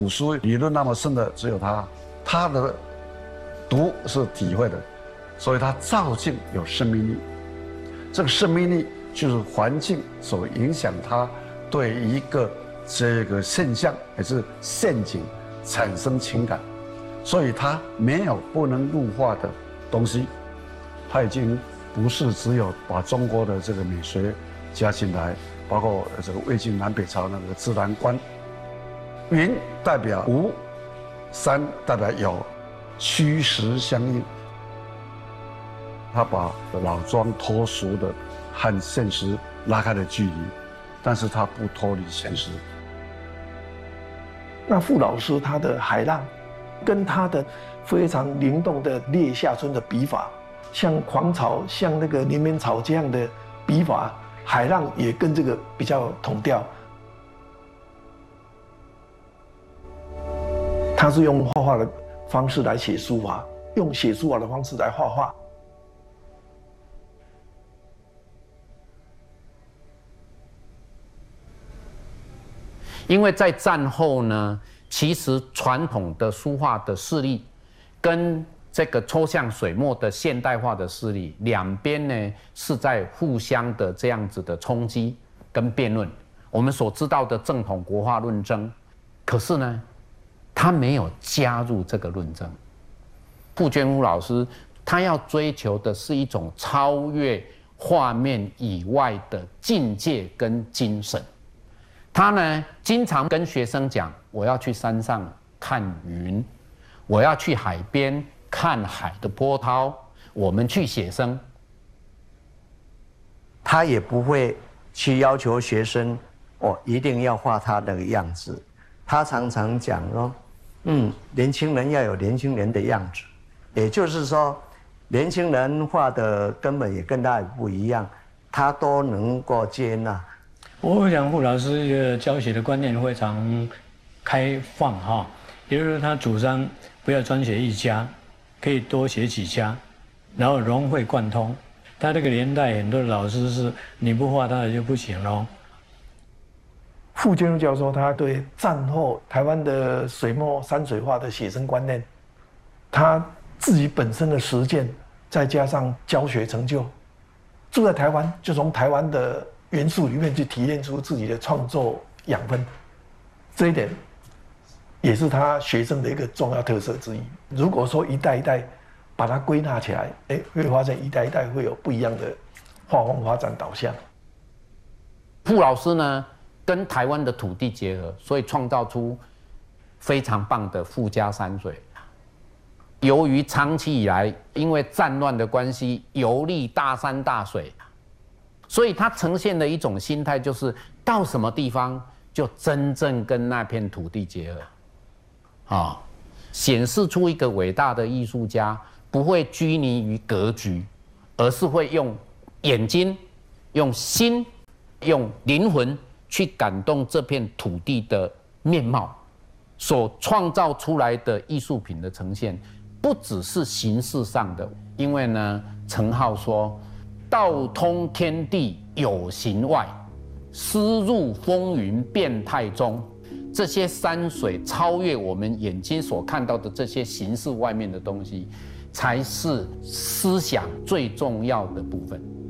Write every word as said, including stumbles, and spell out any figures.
古书理论那么深的只有他，他的读是体会的，所以他照镜有生命力。这个生命力就是环境所影响他对一个这个现象还是陷阱产生情感，所以他没有不能入化的东西。他已经不是只有把中国的这个美学加进来，包括这个魏晋南北朝那个自然观。云代表无，山代表有，虚实相应。他把老庄脱俗的和现实拉开了距离，但是他不脱离现实。 那傅老师他的海浪，跟他的非常灵动的列下春的笔法，像狂草、像那个连绵草这样的笔法，海浪也跟这个比较同调。他是用画画的方式来写书法，用写书法的方式来画画。 因为在战后呢，其实传统的书画的势力跟这个抽象水墨的现代化的势力，两边呢是在互相的这样子的冲击跟辩论。我们所知道的正统国画论争，可是呢，他没有加入这个论争。傅娟夫老师他要追求的是一种超越画面以外的境界跟精神。他呢，经常跟学生讲：我要去山上看云，我要去海边看海的波涛，我们去写生。 他也不会去要求学生哦，一定要画他那个样子。他常常讲说，嗯，年轻人要有年轻人的样子，也就是说，年轻人画的根本也跟他也不一样，他都能够接纳。 我想傅老师的教学的观念非常开放哈，也就是说他主张不要专学一家，可以多学几家，然后融会贯通。他这个年代很多的老师是你不画他的就不行咯。 傅建儒教授他对战后台湾的水墨山水画的写生观念，他自己本身的实践，再加上教学成就，住在台湾就从台湾的元素里面去提炼出自己的创作养分，这一点也是他学生的一个重要特色之一。如果说一代一代把它归纳起来，哎，会发现一代一代会有不一样的画风发展导向。 傅老师呢，跟台湾的土地结合，所以创造出非常棒的傅家山水。由于长期以来因为战乱的关系，游历大山大水。所以它呈现的一种心态，就是到什么地方就真正跟那片土地结合，啊，显示出一个伟大的艺术家不会拘泥于格局，而是会用眼睛、用心、用灵魂去感动这片土地的面貌，所创造出来的艺术品的呈现，不只是形式上的。因为呢，程颢说，道通天地有形外，思入风云变态中。这些山水超越我们眼睛所看到的这些形式外面的东西，才是思想最重要的部分。